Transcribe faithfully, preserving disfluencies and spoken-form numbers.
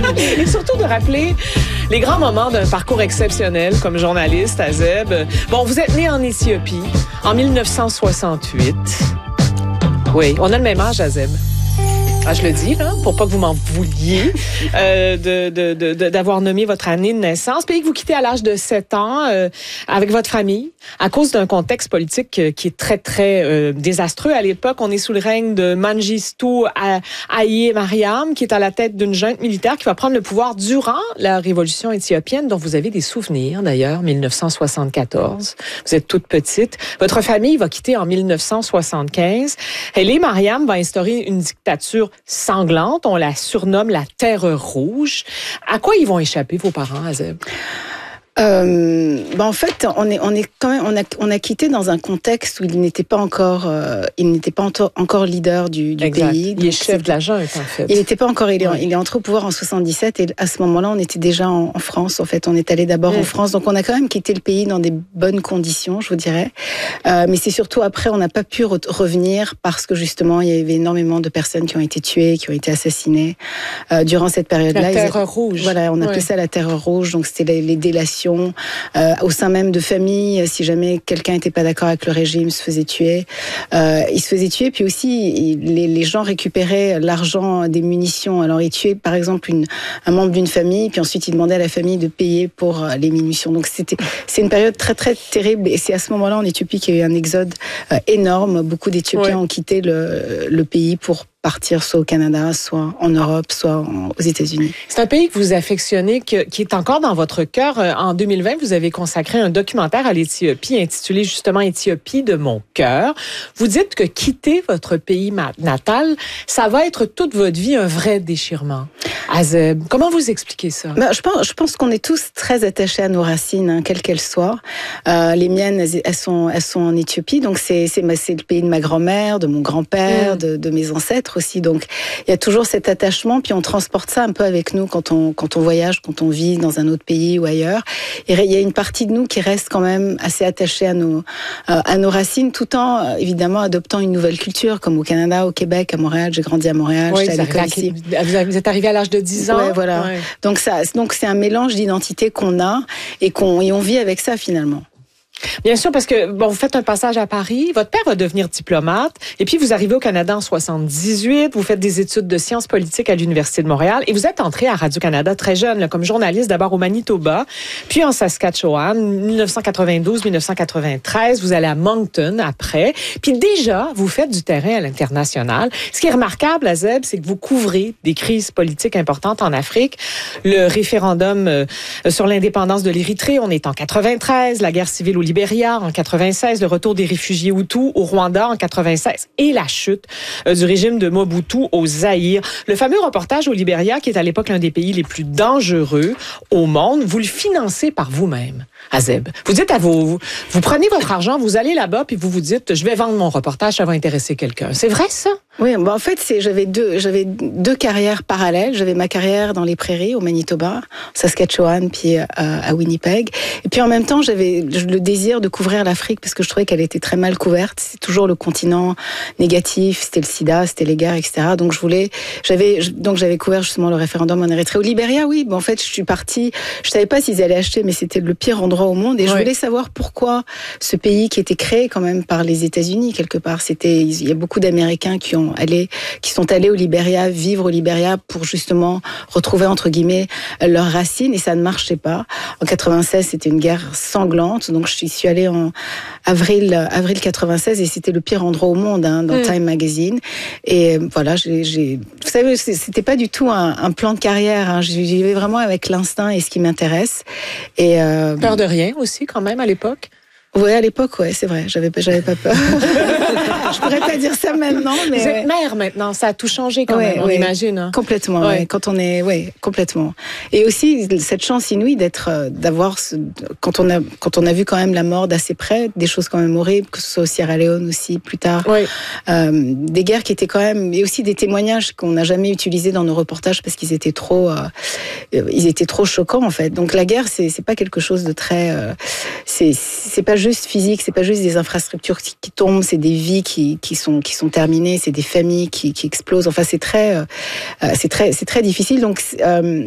Et surtout de rappeler les grands moments d'un parcours exceptionnel comme journaliste, Azeb. Bon, vous êtes né en Éthiopie en mille neuf cent soixante-huit. Oui, on a le même âge, Azeb. Ah, je le dis, là, pour pas que vous m'en vouliez, euh, de, de, de, de, d'avoir nommé votre année de naissance. Pays que vous quittez à l'âge de sept ans euh, avec votre famille à cause d'un contexte politique euh, qui est très, très euh, désastreux. À l'époque, on est sous le règne de Mengistu Haïlé Mariam, qui est à la tête d'une junte militaire qui va prendre le pouvoir durant la révolution éthiopienne, dont vous avez des souvenirs, d'ailleurs, mille neuf cent soixante-quatorze. Vous êtes toute petite. Votre famille va quitter en mille neuf cent soixante-quinze. Haïlé Mariam va instaurer une dictature sanglante. On la surnomme la Terreur rouge. À quoi ils vont échapper, vos parents, Azeb? Euh, ben en fait, on est, on est quand même, on a, on a quitté dans un contexte où il n'était pas encore, euh, il n'était pas encore leader du, du pays. Il est chef de la junte, en fait. Il n'était pas encore, il est, ouais. il est entré au pouvoir en soixante-dix-sept et à ce moment-là, on était déjà en, en France. En fait, on est allé d'abord mmh. en France, donc on a quand même quitté le pays dans des bonnes conditions, je vous dirais. Euh, mais c'est surtout après, on n'a pas pu re- revenir parce que justement, il y avait énormément de personnes qui ont été tuées, qui ont été assassinées euh, durant cette période-là. La Terreur Ils, rouge. Voilà, on appelait ouais. ça la Terreur rouge. Donc c'était les, les délations. Euh, au sein même de familles, si jamais quelqu'un n'était pas d'accord avec le régime, se faisait tuer. Euh, il se faisait tuer, puis aussi il, les, les gens récupéraient l'argent des munitions. Alors ils tuaient par exemple une, un membre d'une famille, puis ensuite ils demandaient à la famille de payer pour les munitions. Donc c'était, c'est une période très très terrible et c'est à ce moment-là en Éthiopie qu'il y a eu un exode euh, énorme. Beaucoup d'Éthiopiens ouais. ont quitté le, le pays pour partir soit au Canada, soit en Europe, soit en, aux États-Unis. C'est un pays que vous affectionnez, que, qui est encore dans votre cœur. En deux mille vingt, vous avez consacré un documentaire à l'Éthiopie intitulé justement « Éthiopie de mon cœur ». Vous dites que quitter votre pays natal, ça va être toute votre vie un vrai déchirement. Azeb, comment vous expliquez ça? Ben, je pense, je pense qu'on est tous très attachés à nos racines, hein, quelles qu'elles soient. Euh, les miennes, elles, elles, sont, elles sont en Éthiopie, donc c'est, c'est, c'est le pays de ma grand-mère, de mon grand-père, mmh. de, de mes ancêtres aussi. Donc il y a toujours cet attachement, puis on transporte ça un peu avec nous quand on, quand on voyage, quand on vit dans un autre pays ou ailleurs. Et il y a une partie de nous qui reste quand même assez attachée à nos, euh, à nos racines, tout en évidemment adoptant une nouvelle culture, comme au Canada, au Québec, à Montréal. J'ai grandi à Montréal, oui, j'étais à l'école ici. Vous êtes arrivé à l'âge de dix ans? Ouais, voilà. Ouais. Donc ça, donc c'est un mélange d'identité qu'on a et qu'on et on vit avec ça finalement. Bien sûr, parce que bon, vous faites un passage à Paris, votre père va devenir diplomate, et puis vous arrivez au Canada en soixante-dix-huit, vous faites des études de sciences politiques à l'Université de Montréal, et vous êtes entré à Radio-Canada très jeune, là, comme journaliste, d'abord au Manitoba, puis en Saskatchewan, dix-neuf cent quatre-vingt-douze dix-neuf cent quatre-vingt-treize, vous allez à Moncton après, puis déjà, vous faites du terrain à l'international. Ce qui est remarquable, Azeb, c'est que vous couvrez des crises politiques importantes en Afrique, le référendum euh, sur l'indépendance de l'Érythrée, on est en quatre-vingt-treize, la guerre civile au Libéria en quatre-vingt-seize, le retour des réfugiés Hutus au Rwanda en quatre-vingt-seize et la chute euh, du régime de Mobutu au Zaïre. Le fameux reportage au Libéria, qui est à l'époque l'un des pays les plus dangereux au monde, vous le financez par vous-même, Azeb. Vous dites à vos... Vous, vous prenez votre argent, vous allez là-bas, puis vous vous dites, je vais vendre mon reportage, ça va intéresser quelqu'un. C'est vrai, ça? Oui, bon, en fait, c'est, j'avais deux, j'avais deux carrières parallèles. J'avais ma carrière dans les prairies au Manitoba, Saskatchewan, puis euh, à Winnipeg. Et puis en même temps, j'avais le désir de couvrir l'Afrique parce que je trouvais qu'elle était très mal couverte. C'est toujours le continent négatif. C'était le sida, c'était les guerres, et cetera. Donc je voulais, j'avais, donc j'avais couvert justement le référendum en Érythrée. Au Libéria, oui. Bon, en fait, je suis partie. Je savais pas s'ils allaient acheter, mais c'était le pire endroit au monde. Et je oui. voulais savoir pourquoi ce pays qui était créé quand même par les États-Unis quelque part. C'était, il y a beaucoup d'Américains qui ont Allés, qui sont allés au Libéria, vivre au Libéria pour justement retrouver entre guillemets leurs racines et ça ne marchait pas. En quatre-vingt-seize, c'était une guerre sanglante, donc je suis allée en avril avril quatre-vingt-seize et c'était le pire endroit au monde hein, dans mmh. Time Magazine. Et voilà, j'ai, j'ai, vous savez, c'était pas du tout un, un plan de carrière. Hein. J'y vais vraiment avec l'instinct et ce qui m'intéresse. Et euh, peur de rien aussi quand même à l'époque. Ouais, à l'époque, ouais, c'est vrai. J'avais pas, j'avais pas peur. Je pourrais pas dire ça maintenant, mais. Vous êtes mère maintenant, ça a tout changé quand ouais, même, on ouais, imagine. Hein. Complètement, ouais. Ouais. Quand on est, ouais, complètement. Et aussi cette chance inouïe d'être, d'avoir, ce, quand on a, quand on a vu quand même la mort d'assez près, des choses quand même horribles, que ce soit au Sierra Leone aussi plus tard, ouais. euh, des guerres qui étaient quand même, et aussi des témoignages qu'on n'a jamais utilisés dans nos reportages parce qu'ils étaient trop, euh, ils étaient trop choquants en fait. Donc la guerre, c'est, c'est pas quelque chose de très, euh, c'est, c'est pas juste physique, c'est pas juste des infrastructures qui, qui tombent, c'est des vies qui, qui sont qui sont terminées, c'est des familles qui, qui explosent. Enfin, c'est très, euh, c'est très, c'est très difficile. Donc, euh,